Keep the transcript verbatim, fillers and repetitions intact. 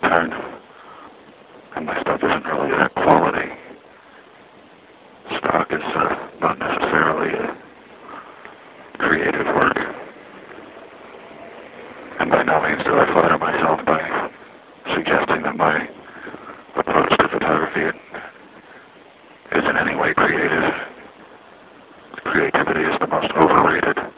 return. And my stuff isn't really that quality. Stock is uh, not necessarily a creative work. And by no means do I flatter myself by suggesting that my approach to photography is in any way creative. Creativity is the most overrated